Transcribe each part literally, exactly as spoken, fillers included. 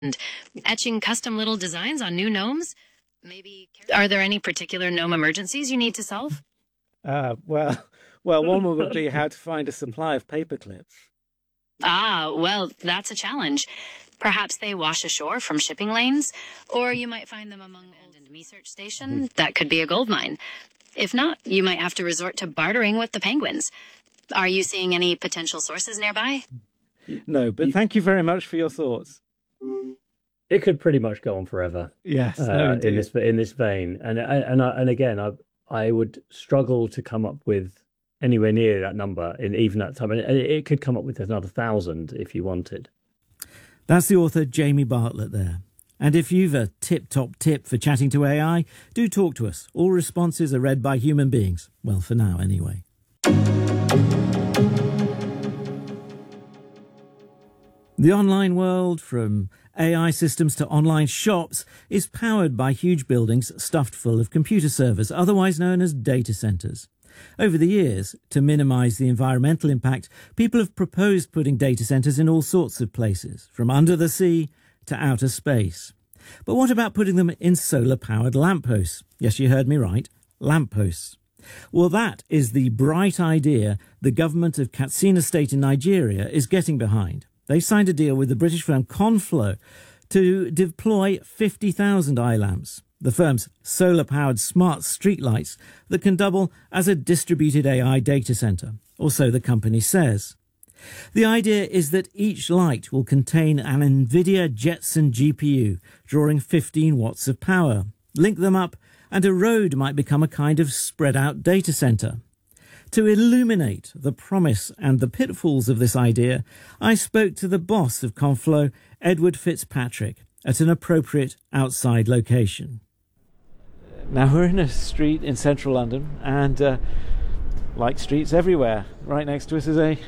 and etching custom little designs on new gnomes? Maybe, are there any particular gnome emergencies you need to solve? Uh, well, well, one would be how to find a supply of paper clips. Ah, well, that's a challenge. Perhaps they wash ashore from shipping lanes, or you might find them among old and research station. That could be a gold mine. If not, you might have to resort to bartering with the penguins. Are you seeing any potential sources nearby? No, but thank you very much for your thoughts. It could pretty much go on forever. Yes, uh, no, in this in this vein, and and and again, I I would struggle to come up with anywhere near that number in even that time. And it could come up with another thousand if you wanted. That's the author Jamie Bartlett there. And if you've a tip-top tip for chatting to A I, do talk to us. All responses are read by human beings. Well, for now, anyway. The online world, from A I systems to online shops, is powered by huge buildings stuffed full of computer servers, otherwise known as data centers. Over the years, to minimize the environmental impact, people have proposed putting data centers in all sorts of places, from under the sea to outer space. But what about putting them in solar-powered lampposts? Yes, you heard me right, lampposts. Well, that is the bright idea the government of Katsina State in Nigeria is getting behind. They signed a deal with the British firm Conflow to deploy fifty thousand iLamps, the firm's solar-powered smart streetlights that can double as a distributed A I data center, or so the company says. The idea is that each light will contain an NVIDIA Jetson G P U, drawing fifteen watts of power. Link them up, and a road might become a kind of spread-out data center. To illuminate the promise and the pitfalls of this idea, I spoke to the boss of Conflow, Edward Fitzpatrick, at an appropriate outside location. Now we're in a street in central London, and uh, like streets everywhere, right next to us is a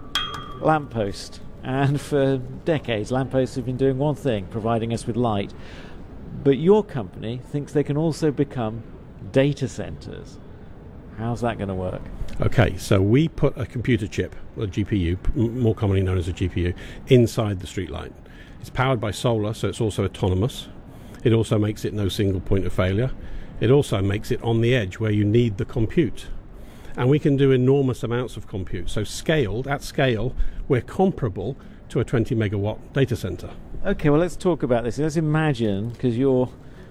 lamppost. And for decades, lampposts have been doing one thing, providing us with light. But your company thinks they can also become data centers. How's that going to work? Okay, so we put a computer chip, a G P U, more commonly known as a G P U, inside the streetlight. It's powered by solar, so it's also autonomous. It also makes it no single point of failure. It also makes it on the edge where you need the compute. And we can do enormous amounts of compute. So scaled, at scale, we're comparable to a twenty megawatt data center. Okay, well, let's talk about this. Let's imagine, because your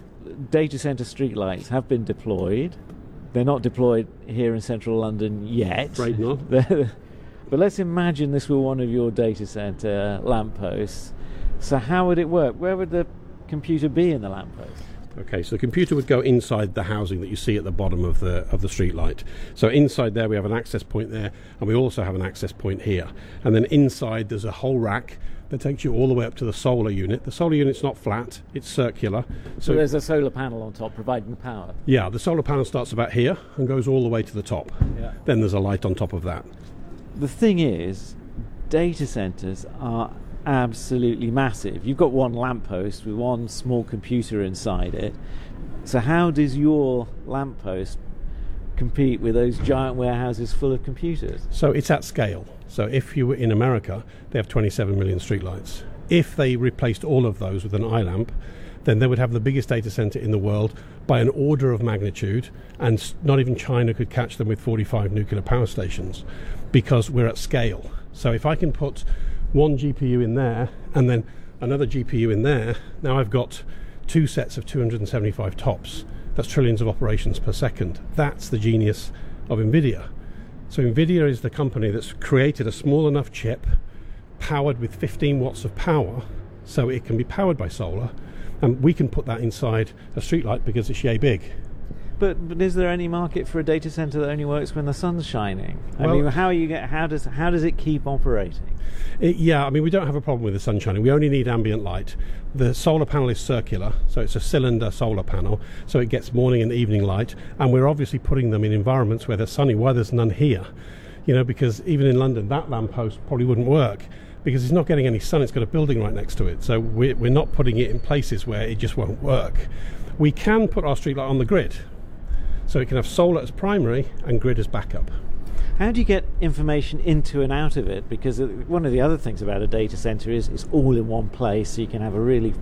data center streetlights have been deployed. They're not deployed here in central London yet. Right, not. But let's imagine this were one of your data center lampposts. So how would it work? Where would the computer be in the lamppost? Okay, so the computer would go inside the housing that you see at the bottom of the of the street light. So inside there we have an access point there, and we also have an access point here. And then inside there's a whole rack that takes you all the way up to the solar unit. The solar unit's not flat, it's circular. So, so there's a solar panel on top providing power? Yeah, the solar panel starts about here and goes all the way to the top. Yeah. Then there's a light on top of that. The thing is, data centers are absolutely massive. You've got one lamppost with one small computer inside it. So how does your lamppost compete with those giant warehouses full of computers? So it's at scale. So if you were in America, they have twenty-seven million streetlights. If they replaced all of those with an iLamp, then they would have the biggest data center in the world by an order of magnitude, and not even China could catch them with forty-five nuclear power stations, because we're at scale. So if I can put one G P U in there and then another G P U in there, now I've got two sets of two hundred seventy-five tops. That's trillions of operations per second. That's the genius of NVIDIA. So NVIDIA is the company that's created a small enough chip powered with fifteen watts of power, so it can be powered by solar, and we can put that inside a streetlight because it's yay big. But, but is there any market for a data center that only works when the sun's shining? I well, mean, how you get how does how does it keep operating? It, yeah, I mean, we don't have a problem with the sun shining. We only need ambient light. The solar panel is circular, so it's a cylinder solar panel, so it gets morning and evening light. And we're obviously putting them in environments where they're sunny. Why there's none here? You know, because even in London, that lamppost probably wouldn't work because it's not getting any sun. It's got a building right next to it, so we're, we're not putting it in places where it just won't work. We can put our streetlight on the grid. So it can have solar as primary and grid as backup. how do you get information into and out of it? Because one of the other things about a data center is it's all in one place, so you can have a really